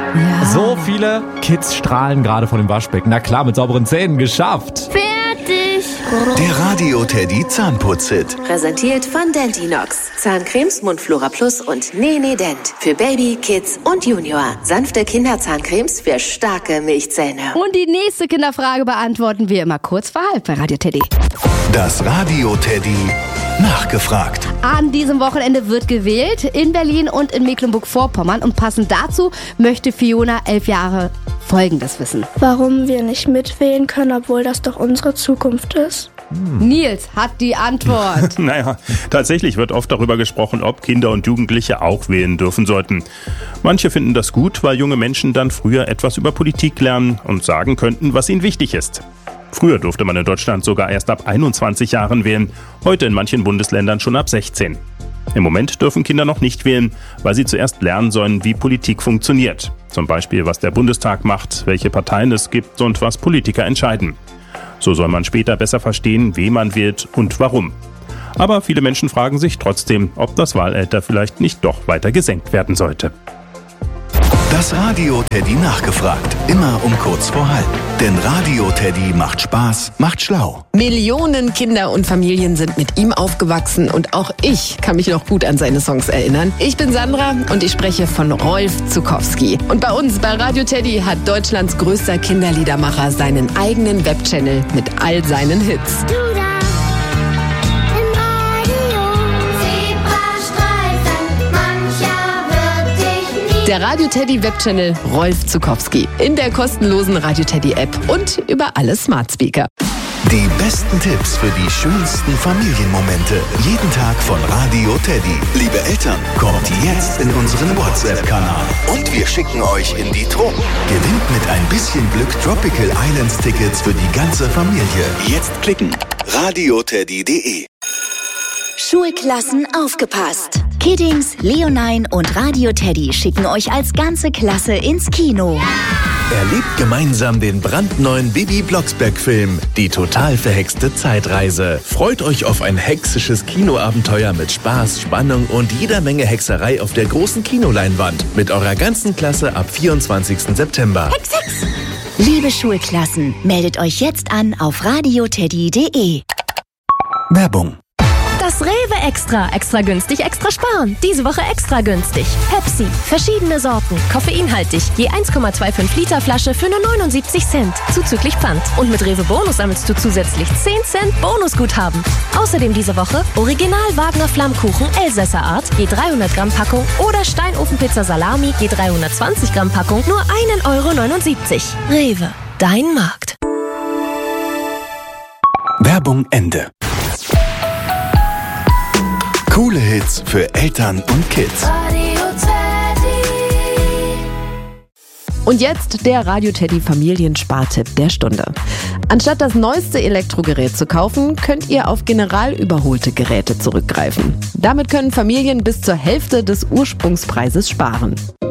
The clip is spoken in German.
Ja. So viele Kids strahlen gerade vor dem Waschbecken. Na klar, mit sauberen Zähnen geschafft. Fertig. Der Radio-Teddy Zahnputz-Hit. Präsentiert von Dentinox. Zahncremes, Mundflora Plus und Nene Dent. Für Baby, Kids und Junior. Sanfte Kinderzahncremes für starke Milchzähne. Und die nächste Kinderfrage beantworten wir immer kurz vor halb bei Radio Teddy. Das Radio-Teddy nachgefragt. An diesem Wochenende wird gewählt in Berlin und in Mecklenburg-Vorpommern. Und passend dazu möchte Fiona, 11 Jahre, Folgendes wissen. Warum wir nicht mitwählen können, obwohl das doch unsere Zukunft ist. Nils hat die Antwort. Naja, tatsächlich wird oft darüber gesprochen, ob Kinder und Jugendliche auch wählen dürfen sollten. Manche finden das gut, weil junge Menschen dann früher etwas über Politik lernen und sagen könnten, was ihnen wichtig ist. Früher durfte man in Deutschland sogar erst ab 21 Jahren wählen, heute in manchen Bundesländern schon ab 16. Im Moment dürfen Kinder noch nicht wählen, weil sie zuerst lernen sollen, wie Politik funktioniert. Zum Beispiel, was der Bundestag macht, welche Parteien es gibt und was Politiker entscheiden. So soll man später besser verstehen, wen man wählt und warum. Aber viele Menschen fragen sich trotzdem, ob das Wahlalter vielleicht nicht doch weiter gesenkt werden sollte. Das Radio-Teddy nachgefragt. Immer um kurz vor halb. Denn Radio-Teddy macht Spaß, macht schlau. Millionen Kinder und Familien sind mit ihm aufgewachsen und auch ich kann mich noch gut an seine Songs erinnern. Ich bin Sandra und ich spreche von Rolf Zuckowski. Und bei uns bei Radio Teddy hat Deutschlands größter Kinderliedermacher seinen eigenen Webchannel mit all seinen Hits. Der Radio Teddy Webchannel Rolf Zuckowski in der kostenlosen Radio Teddy App und über alle Smart Speaker. Die besten Tipps für die schönsten Familienmomente. Jeden Tag von Radio Teddy. Liebe Eltern, kommt jetzt in unseren WhatsApp-Kanal. Und wir schicken euch in die Tropen. Gewinnt mit ein bisschen Glück Tropical Islands Tickets für die ganze Familie. Jetzt klicken. radioteddy.de. Schulklassen aufgepasst. Kiddings, Leonine und Radio Teddy schicken euch als ganze Klasse ins Kino. Erlebt gemeinsam den brandneuen Bibi Blocksberg-Film Die total verhexte Zeitreise. Freut euch auf ein hexisches Kinoabenteuer mit Spaß, Spannung und jeder Menge Hexerei auf der großen Kinoleinwand. Mit eurer ganzen Klasse ab 24. September. Hex, Hex! Liebe Schulklassen, meldet euch jetzt an auf radioteddy.de. Werbung. Das Rewe Extra. Extra günstig, extra sparen. Diese Woche extra günstig. Pepsi. Verschiedene Sorten. Koffeinhaltig. Je 1,25 Liter Flasche für nur 79 Cent. Zuzüglich Pfand. Und mit Rewe Bonus sammelst du zusätzlich 10 Cent Bonusguthaben. Außerdem diese Woche Original Wagner Flammkuchen Elsässer Art. Je 300 Gramm Packung. Oder Steinofenpizza Salami. Je 320 Gramm Packung. Nur 1,79 €. Rewe. Dein Markt. Werbung Ende. Coole Hits für Eltern und Kids. Und jetzt der Radio Teddy Familienspartipp der Stunde. Anstatt das neueste Elektrogerät zu kaufen, könnt ihr auf general überholte Geräte zurückgreifen. Damit können Familien bis zur Hälfte des Ursprungspreises sparen.